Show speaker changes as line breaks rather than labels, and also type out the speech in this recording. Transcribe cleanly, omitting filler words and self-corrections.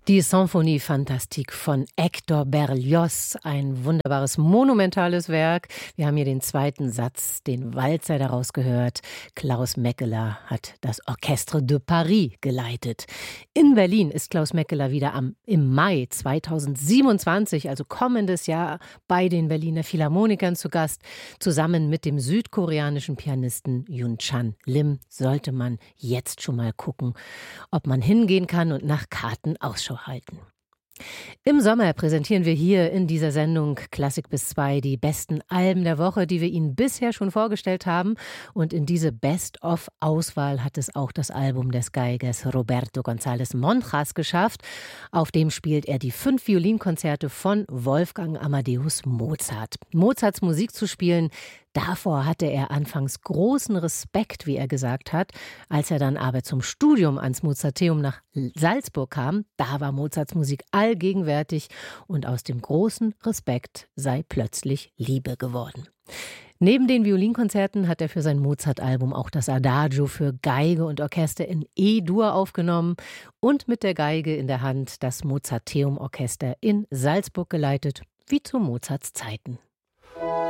Die Symphonie Fantastique von Hector Berlioz, ein wunderbares, monumentales Werk. Wir haben hier den zweiten Satz, den Walzer daraus gehört. Klaus Meckeler hat das Orchestre de Paris geleitet. In Berlin ist Klaus Meckeler wieder im Mai 2027, also kommendes Jahr, bei den Berliner Philharmonikern zu Gast. Zusammen mit dem südkoreanischen Pianisten Yoon Chan Lim sollte man jetzt schon mal gucken, ob man hingehen kann und nach Karten Ausschau halten. Im Sommer präsentieren wir hier in dieser Sendung Klassik bis 2 die besten Alben der Woche, die wir Ihnen bisher schon vorgestellt haben. Und in diese Best-of-Auswahl hat es auch das Album des Geigers Roberto González Monjas geschafft. Auf dem spielt er die 5 Violinkonzerte von Wolfgang Amadeus Mozart. Mozarts Musik zu spielen, davor hatte er anfangs großen Respekt, wie er gesagt hat. Als er dann aber zum Studium ans Mozarteum nach Salzburg kam, da war Mozarts Musik allgegenwärtig und aus dem großen Respekt sei plötzlich Liebe geworden. Neben den Violinkonzerten hat er für sein Mozart-Album auch das Adagio für Geige und Orchester in E-Dur aufgenommen und mit der Geige in der Hand das Mozarteum-Orchester in Salzburg geleitet, wie zu Mozarts Zeiten.